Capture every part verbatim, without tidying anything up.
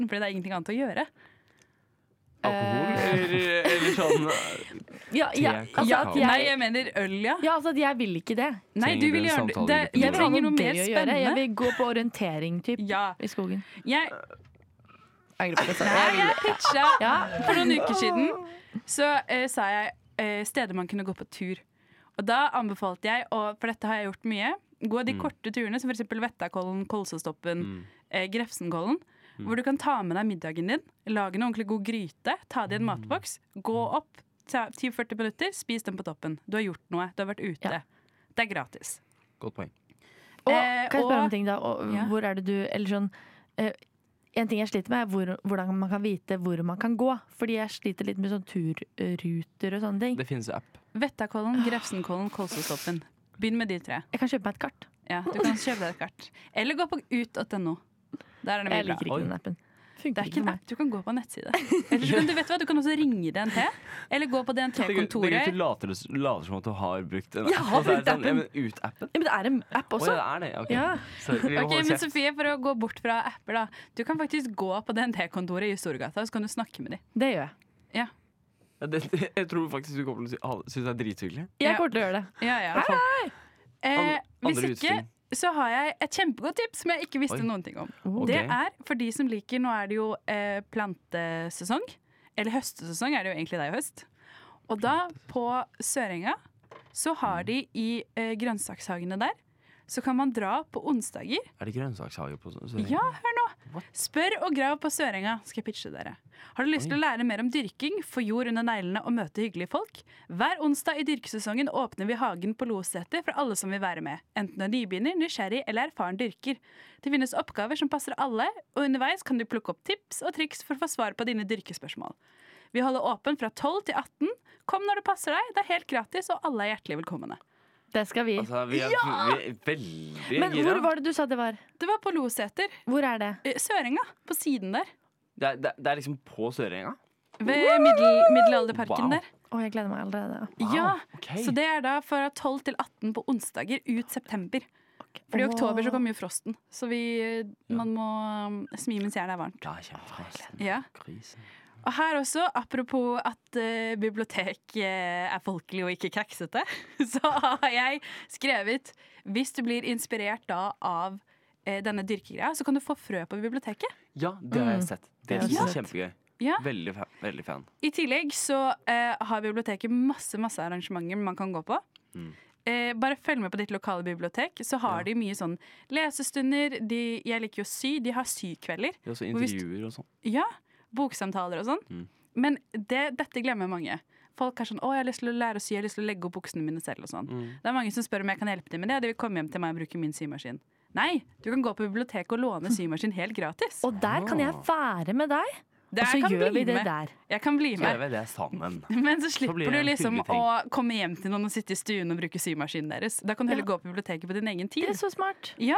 sporten fordi det er ingenting annet å gjøre. Alkohol? Eller, eller sånn Ja, ja, te, altså Ja, at nei, jeg, jeg mener øl, ja. ja, altså at jeg vil ikke det. Nei, du Trenger vil du en gjøre det. samtale det i gruppen? jeg Jeg vil ha trenger noe noe gøy mer å gjøre. Jeg spennende. vil gå på orientering typ, Ja. i skogen. Jeg, Angrer på det, sa nei, jeg. jeg pitcha Ja. for noen uker siden. Så eh, sa jeg eh, steder man kunne gå på tur. Og da anbefalte jeg, og for dette har jeg gjort mye, gå de Mm. korte turene, som for eksempel Vettakollen, Kolsestoppen, Mm. eh, Grefsenkollen. Hvor du kan ta med deg middagen din, lage en ordentlig god gryte, ta det i en matboks, gå opp ta ti til førti minutter, spis den på toppen. Du har gjort noe, du har vært ute. Ja. Det er gratis. Godt poeng. Og, Eh, kan jeg spørre om og- en ting da? Og, Ja. hvor er det du Eller sånn eh, en ting jeg sliter med, er hvor, hvordan man kan vite hvor man kan gå. Fordi jeg sliter litt med sånn turruter og sånne ting. Det finnes jo app. Vettakollen, Grefsenkollen, Kolsestoppen. Begynn med de tre. Jeg kan kjøpe meg et kart. Ja, du kan kjøpe deg et kart. Eller gå på ut punktum no. Der er det Jeg mye bra. liker ikke Oi. den appen. Det Funker er ikke ikke en for meg. app, du kan gå på en nettside. Eller så kan du, vet du hva, du kan også ringe D N T. Eller gå på Det er gøy- det er gøy at D N T-kontoret. du later, later som at du har brukt en Jeg har Og så er det brukt sånn, ja, appen. men ut-appen? Ja, men det er en app Å også. ja, det er det? Ok. Ja. Sorry, vi må Ok, holde men kjeft. Sofie, for å gå bort fra apper da. Du kan faktisk gå på D N T-kontoret i Storgata, så kan du snakke med dem. Det gjør jeg. Ja, det, jeg tror faktisk du kommer til å synes det er drithyggelig. Jeg Ja. kommer til å gjøre det. Ja, ja. An- Eh, hvis andre ikke, utstyr. så har jeg et kjempegodt tips som jeg ikke visste Oi. noen ting om. Oh. Det Ok. er for de som liker, nå er det jo eh, plantesesong, eller høstesesong er det jo egentlig, det er jo høst. Og da på Sørenga så har de i eh, grønnsakshagene der, så kan man dra på onsdager. Er det grønnsakshage på så Ja, hør nå. What? Spør og grav på Sørenga, skal jeg pitche dere. Har du lyst til å lære mer om dyrking, få jord under neglene og møte hyggelige folk? Hver onsdag i dyrkesesongen åpner vi hagen på Loseter for alle som vil være med. Enten du er nybegynner, nysgjerrig eller erfaren dyrker. Det finnes oppgaver som passer alle, og underveis kan du plukke opp tips og triks for å få svar på dine dyrkespørsmål. Vi holder åpen fra tolv til atten. Kom når det passer deg, det er helt gratis, og alle er hjertelig velkomne. Det skal vi. Altså, vi er, vi er veldig Men gira. hvor var det du sa det var? Det var på Loseter. Hvor er det? Eh, Sørenga, på siden der. Det er, det, er- det er liksom på Sørenga? Ved middel, middelalderparken Wow. der. Å, jeg gleder meg allerede. Wow, Ja, ok. så det er da fra tolv til atten på onsdager ut september. For i oktober så kommer jo frosten, så vi, man må um, smi mens jernet er varmt. Ja, kjempekrisen. Ja. Krisen. Og her også, apropos at uh, bibliotek uh, er folkelig og ikke kaksete, så har jeg skrevet hvis du blir inspirert da av uh, denne dyrkegreia, så kan du få frø på biblioteket. Ja, det har jeg sett. Det Ja. synes jeg er kjempegøy. Ja. Veldig, fa veldig fan. I tillegg så uh, har biblioteket masse, masse arrangementer man kan gå på. Mm. Eh, bare følg med på ditt lokale bibliotek, så har Ja. de mye sånn lesestunder. De, jeg liker jo å sy, de har sykvelder. Det er også Og hvis- intervjuer og sånn. Ja, boksamtaler og sånn. Mm. Men det, dette glemmer mange. Folk har sånn 'Å, jeg har lyst til å lære å sy, jeg har lyst til å legge opp buksene mine selv'. Og sånn. Mm. Det er mange som spør om jeg kan hjelpe dem med det. De vil komme hjem til meg og bruke min symaskin. Nei, du kan gå på biblioteket og låne symaskin helt gratis. Og der kan jeg være med deg, Der og så kan gjør bli vi det med. der. Jeg kan bli Så med. gjør vi det sammen. Men så blir slipper det du en liksom hyggelig ting. å komme hjem til noen og sitte i stuen og bruke symaskinen deres. Da kan du heller Ja. gå på biblioteket på din egen tid. Det er så smart. Ja,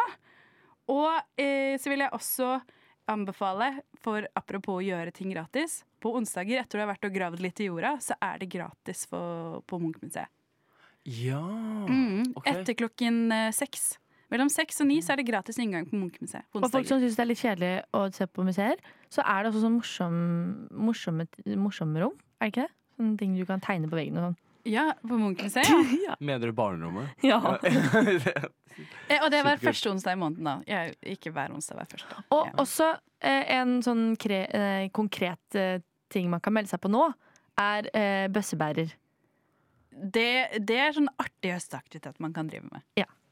og eh, så vil jeg også anbefale, for apropos å gjøre ting gratis, på onsdager etter du har vært og gravd litt i jorda, så er det gratis for, på Munch-museet. Ja, Mm, ok. Etter klokken eh, seks. Mellom seks og ni så er det gratis inngang på Munch-museet på Og folk onsdager. som syns det er litt kjedelig å se på museer, så er det også sånn morsom, morsomme, morsomme rom. Er det ikke det? Sånne ting du kan tegne på veggen og sånn. Ja, på Munch-museet, ja. Mener du barnerommet? Ja. Eh, og det er hver Superkult. første onsdag i måneden, da. Jeg, ikke hver onsdag, hver første. Og Ja. også eh, en sånn kre, eh, konkret eh, ting man kan melde seg på nå, er eh, bøssebærer. Det, det er sånn artig høstaktivitet man kan drive med. Ja.